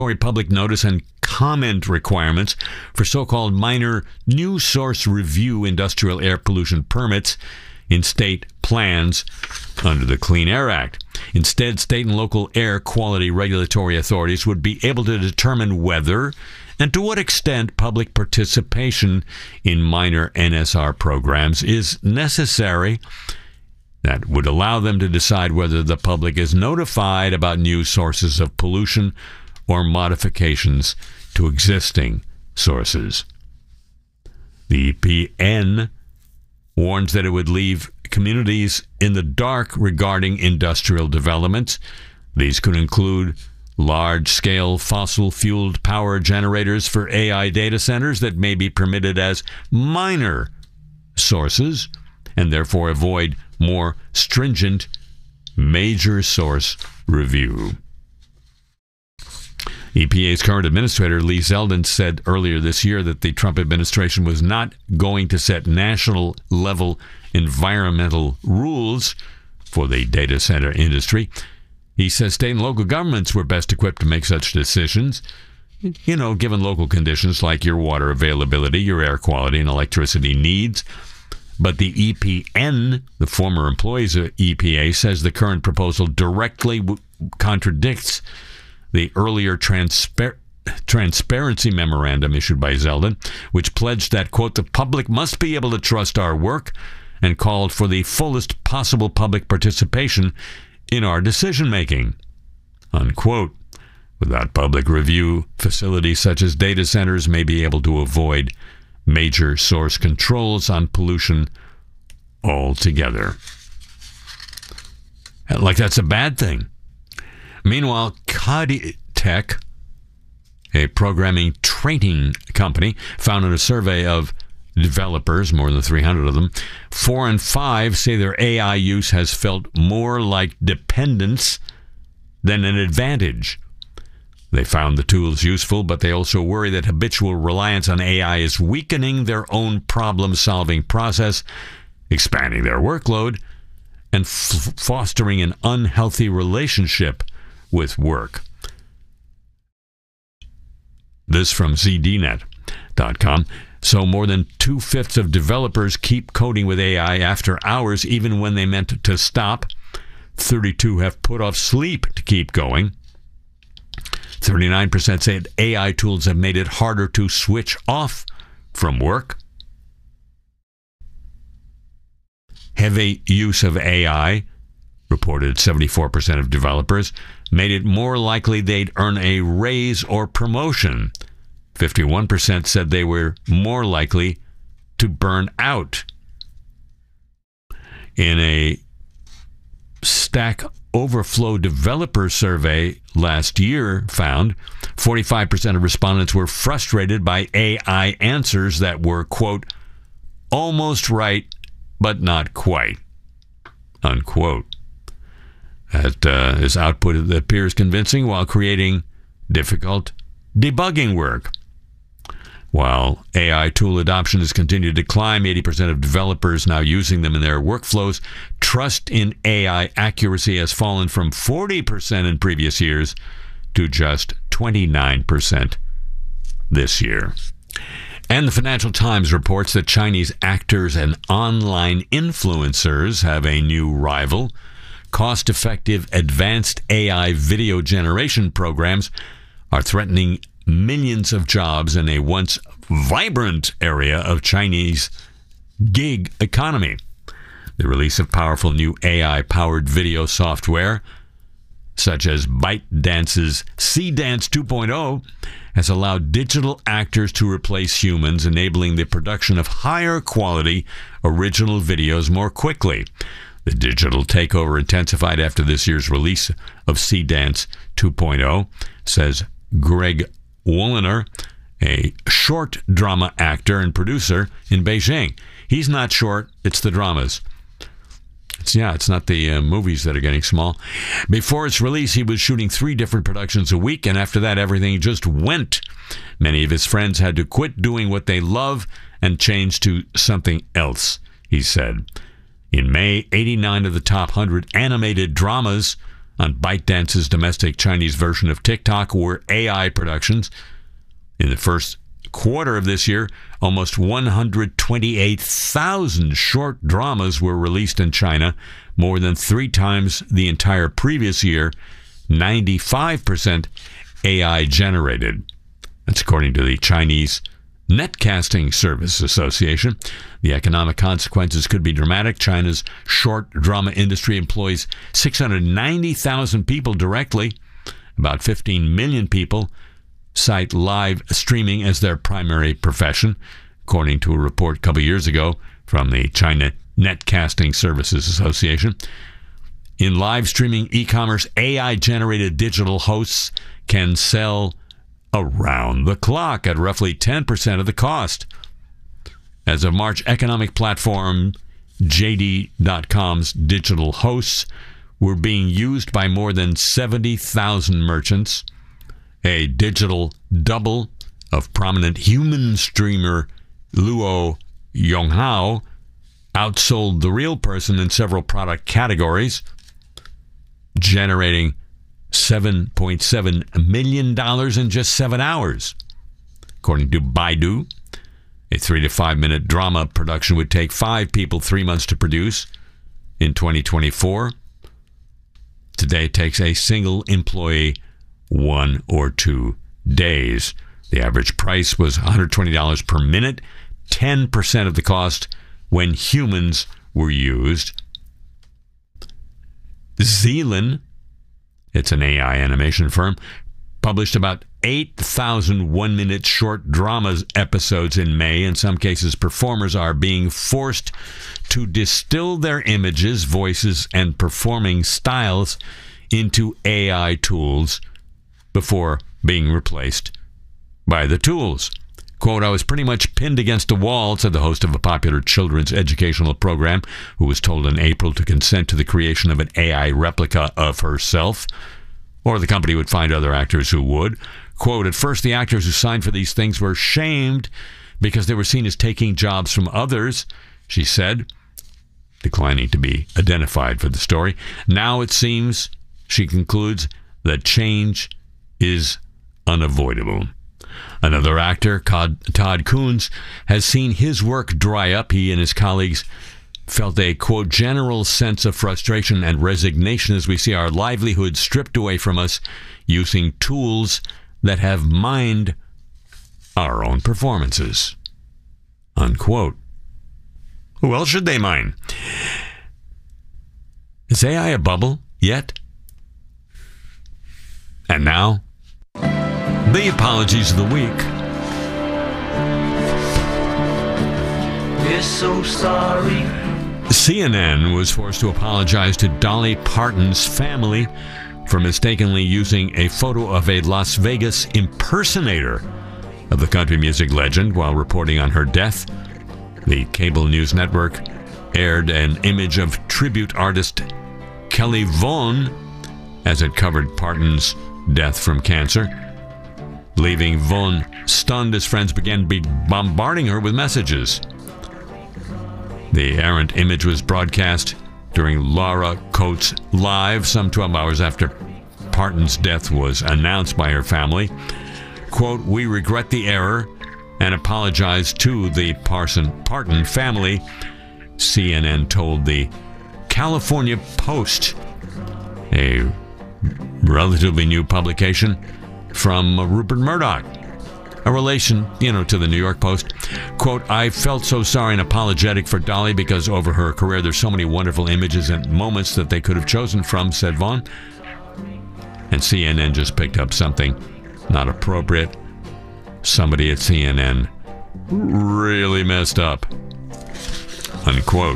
public notice and comment requirements for so-called minor new source review industrial air pollution permits in state plans under the Clean Air Act. Instead, state and local air quality regulatory authorities would be able to determine whether and to what extent public participation in minor NSR programs is necessary. That would allow them to decide whether the public is notified about new sources of pollution or modifications to existing sources. The EPN warns that it would leave communities in the dark regarding industrial developments. These could include large-scale fossil-fueled power generators for AI data centers that may be permitted as minor sources and therefore avoid more stringent major source review. EPA's current administrator, Lee Zeldin, said earlier this year that the Trump administration was not going to set national-level environmental rules for the data center industry. He says state and local governments were best equipped to make such decisions, given local conditions like your water availability, your air quality, and electricity needs. But the EPN, the former employees of EPA, says the current proposal directly contradicts the earlier transparency memorandum issued by Zeldin, which pledged that, quote, the public must be able to trust our work and called for the fullest possible public participation in our decision-making, unquote. Without public review, facilities such as data centers may be able to avoid major source controls on pollution altogether. Like that's a bad thing. Meanwhile, Caditech, a programming training company, found in a survey of developers, more than 300 of them, 4 in 5 say their AI use has felt more like dependence than an advantage. They found the tools useful, but they also worry that habitual reliance on AI is weakening their own problem-solving process, expanding their workload, and fostering an unhealthy relationship with work. This from ZDNet.com. So more than 2/5 of developers keep coding with AI after hours, even when they meant to stop. 32 have put off sleep to keep going. 39% said AI tools have made it harder to switch off from work. Heavy use of AI, reported 74% of developers, made it more likely they'd earn a raise or promotion. 51% said they were more likely to burn out. In a Stack Overflow developer survey last year found 45% of respondents were frustrated by AI answers that were, quote, almost right, but not quite, unquote. His output appears convincing while creating difficult debugging work. While AI tool adoption has continued to climb, 80% of developers now using them in their workflows. Trust in AI accuracy has fallen from 40% in previous years to just 29% this year. And the Financial Times reports that Chinese actors and online influencers have a new rival. Cost-effective advanced AI video generation programs are threatening millions of jobs in a once vibrant area of Chinese gig economy. The release of powerful new AI-powered video software, such as ByteDance's Seedance 2.0, has allowed digital actors to replace humans, enabling the production of higher quality original videos more quickly. The digital takeover intensified after this year's release of Seedance 2.0, says Greg Wolliner, a short drama actor and producer in Beijing. He's not short, it's the dramas. It's not the movies that are getting small. Before its release, he was shooting 3 different productions a week, and after that, everything just went. Many of his friends had to quit doing what they love and change to something else, he said. In May, 89 of the top 100 animated dramas on ByteDance's domestic Chinese version of TikTok were AI productions. In the first quarter of this year, almost 128,000 short dramas were released in China, more than 3 times the entire previous year, 95% AI generated. That's according to the Chinese Netcasting Service Association. The economic consequences could be dramatic. China's short drama industry employs 690,000 people directly. About 15 million people cite live streaming as their primary profession, according to a report a couple years ago from the China Netcasting Services Association. In live streaming e-commerce, AI-generated digital hosts can sell around the clock at roughly 10% of the cost. As of March, economic platform JD.com's digital hosts were being used by more than 70,000 merchants. A digital double of prominent human streamer Luo Yonghao outsold the real person in several product categories, generating $7.7 million in just 7 hours. According to Baidu, a 3 to 5 minute drama production would take 5 people 3 months to produce. In 2024, today it takes a single employee 1 or 2 days. The average price was $120 per minute, 10% of the cost when humans were used. Zealand, it's an AI animation firm, published about 8,000 one-minute short dramas episodes in May. In some cases, performers are being forced to distill their images, voices, and performing styles into AI tools before being replaced by the tools. Quote, "I was pretty much pinned against a wall," said the host of a popular children's educational program, who was told in April to consent to the creation of an AI replica of herself, or the company would find other actors who would. Quote, "At first, the actors who signed for these things were shamed because they were seen as taking jobs from others," she said, declining to be identified for the story. "Now it seems," she concludes, "that change is unavoidable." Another actor, Todd Coons, has seen his work dry up. He and his colleagues felt a, quote, "general sense of frustration and resignation as we see our livelihood stripped away from us using tools that have mined our own performances," unquote. Who else should they mine? Is AI a bubble yet? And now, the apologies of the week. We're so sorry. CNN was forced to apologize to Dolly Parton's family for mistakenly using a photo of a Las Vegas impersonator of the country music legend while reporting on her death. The cable news network aired an image of tribute artist Kelly Vaughan as it covered Parton's death from cancer, leaving Vaughan stunned as friends began bombarding her with messages. The errant image was broadcast during Laura Coates Live some 12 hours after Parton's death was announced by her family. Quote, "We regret the error and apologize to the Parton family," CNN told the California Post, a relatively new publication from Rupert Murdoch, a relation, to the New York Post. Quote, "I felt so sorry and apologetic for Dolly because over her career there's so many wonderful images and moments that they could have chosen from," said Vaughn. And CNN just picked up something not appropriate. Somebody at CNN really messed up, unquote.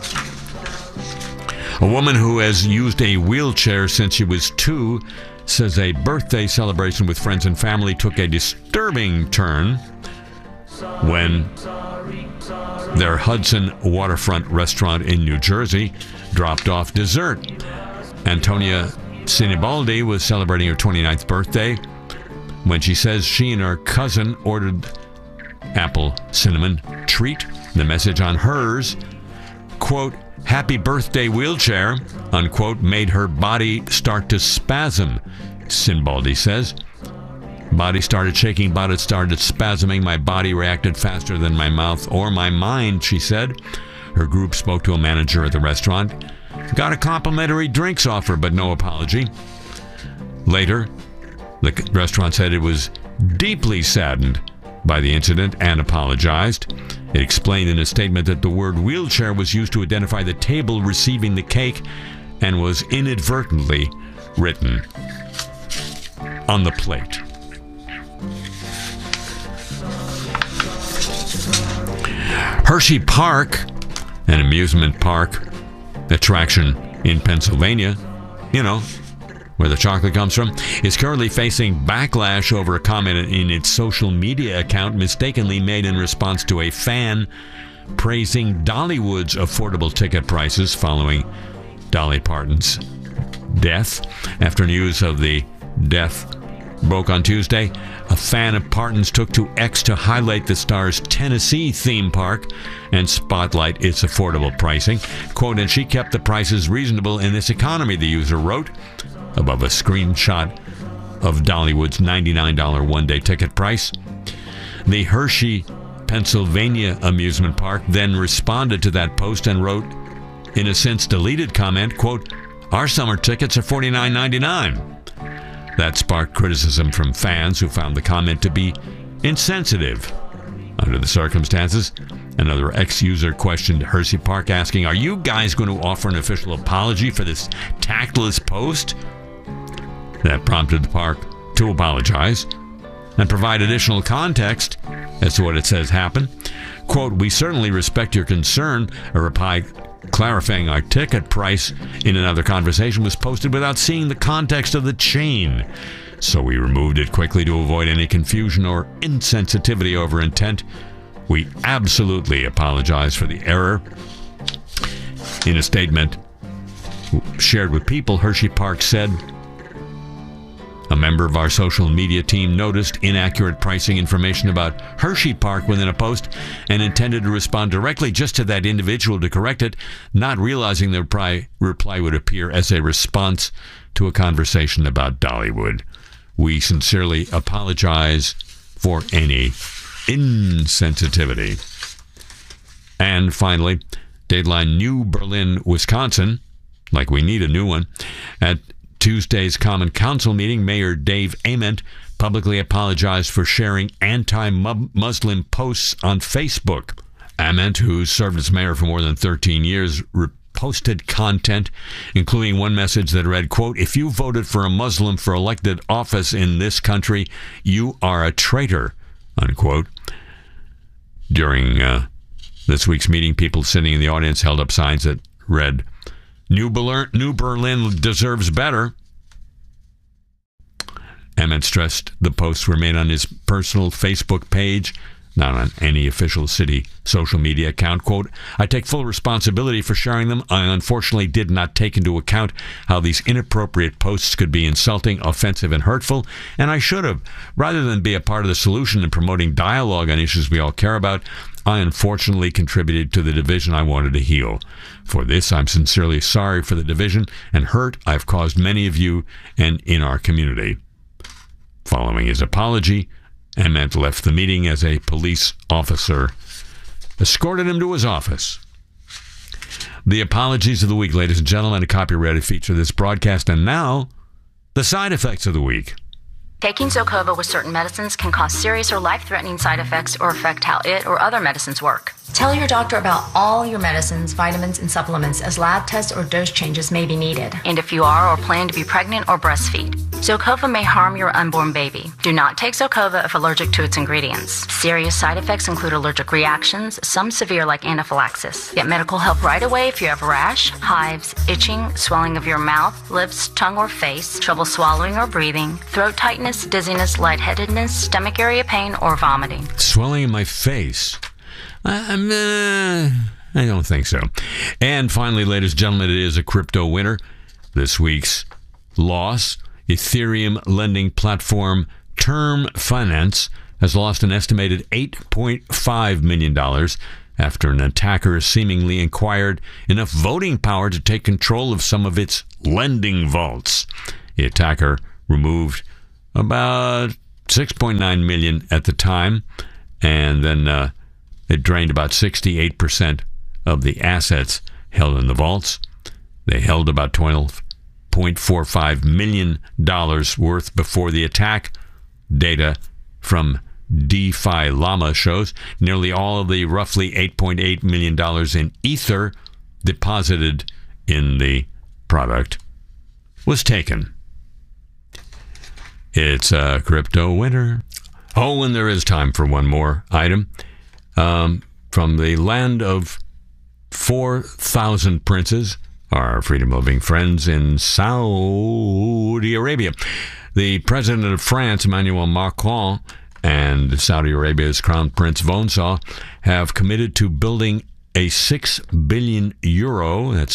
A woman who has used a wheelchair since she was 2 says a birthday celebration with friends and family took a disturbing turn when their Hudson waterfront restaurant in New Jersey dropped off dessert. Antonia Sinibaldi was celebrating her 29th birthday when she says she and her cousin ordered apple cinnamon treat. The message on hers, quote, happy birthday wheelchair, unquote, made her body start to spasm, Sinbaldi says. Body started shaking, but it started spasming. My body reacted faster than my mouth or my mind, she said. Her group spoke to a manager at the restaurant. Got a complimentary drinks offer, but no apology. Later, the restaurant said it was deeply saddened by the incident and apologized. It explained in a statement that the word wheelchair was used to identify the table receiving the cake and was inadvertently written on the plate. Hershey Park, an amusement park attraction in Pennsylvania, where the chocolate comes from, is currently facing backlash over a comment in its social media account mistakenly made in response to a fan praising Dollywood's affordable ticket prices following Dolly Parton's death. After news of the death broke on Tuesday, a fan of Parton's took to X to highlight the star's Tennessee theme park and spotlight its affordable pricing. Quote, and she kept the prices reasonable in this economy, the user wrote, above a screenshot of Dollywood's $99 one-day ticket price. The Hershey, Pennsylvania amusement park then responded to that post and wrote, in a since deleted comment, quote, our summer tickets are $49.99. That sparked criticism from fans who found the comment to be insensitive. Under the circumstances, another ex-user questioned Hershey Park, asking, are you guys going to offer an official apology for this tactless post? That prompted the park to apologize and provide additional context as to what it says happened. Quote, we certainly respect your concern. A reply clarifying our ticket price in another conversation was posted without seeing the context of the chain. So we removed it quickly to avoid any confusion or insensitivity over intent. We absolutely apologize for the error. In a statement shared with People, Hershey Park said, a member of our social media team noticed inaccurate pricing information about Hershey Park within a post and intended to respond directly just to that individual to correct it, not realizing the reply would appear as a response to a conversation about Dollywood. We sincerely apologize for any insensitivity. And finally, Dateline New Berlin, Wisconsin, like we need a new one, at Tuesday's Common Council meeting, Mayor Dave Ament publicly apologized for sharing anti-Muslim posts on Facebook. Ament, who served as mayor for more than 13 years, reposted content, including one message that read, quote, if you voted for a Muslim for elected office in this country, you are a traitor, unquote. During this week's meeting, people sitting in the audience held up signs that read, New Berlin deserves better. Emmett stressed the posts were made on his personal Facebook page, not on any official city social media account. Quote, I take full responsibility for sharing them. I unfortunately did not take into account how these inappropriate posts could be insulting, offensive, and hurtful, and I should have. Rather than be a part of the solution in promoting dialogue on issues we all care about, I unfortunately contributed to the division I wanted to heal. For this, I'm sincerely sorry for the division and hurt I've caused many of you and in our community. Following his apology, Emmett left the meeting as a police officer escorted him to his office. The apologies of the week, ladies and gentlemen, a copyrighted feature of this broadcast. And now, the side effects of the week. Taking Zocova with certain medicines can cause serious or life-threatening side effects or affect how it or other medicines work. Tell your doctor about all your medicines, vitamins, and supplements, as lab tests or dose changes may be needed. And if you are or plan to be pregnant or breastfeed, Zocova may harm your unborn baby. Do not take Zocova if allergic to its ingredients. Serious side effects include allergic reactions, some severe like anaphylaxis. Get medical help right away if you have rash, hives, itching, swelling of your mouth, lips, tongue, or face, trouble swallowing or breathing, throat tightness, dizziness, lightheadedness, stomach area pain, or vomiting. Swelling in my face. I don't think so. And finally, ladies and gentlemen, it is a crypto winter. This week's loss, Ethereum lending platform Term Finance has lost an estimated $8.5 million after an attacker seemingly acquired enough voting power to take control of some of its lending vaults. The attacker removed about 6.9 million at the time, and then it drained about 68% of the assets held in the vaults. They held about $12.45 million worth before the attack. Data from DeFi Llama shows nearly all of the roughly $8.8 million in Ether deposited in the product was taken. It's a crypto winter. Oh, and there is time for one more item. From the land of 4,000 princes, our freedom-loving friends in Saudi Arabia. The president of France, Emmanuel Macron, and Saudi Arabia's Crown Prince Vonsaw have committed to building a 6 billion euro, that's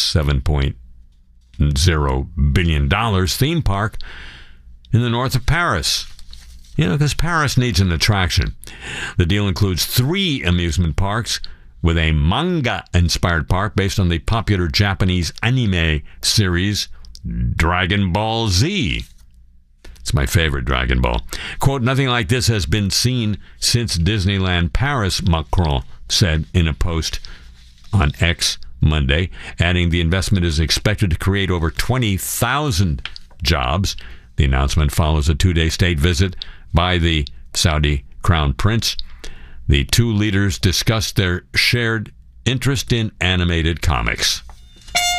$7.0 billion theme park in the north of Paris. You know, because Paris needs an attraction. The deal includes 3 amusement parks with a manga-inspired park based on the popular Japanese anime series Dragon Ball Z. It's my favorite Dragon Ball. Quote, nothing like this has been seen since Disneyland Paris, Macron said in a post on X Monday, adding the investment is expected to create over 20,000 jobs. The announcement follows a 2-day state visit by the Saudi Crown Prince. The two leaders discussed their shared interest in animated comics.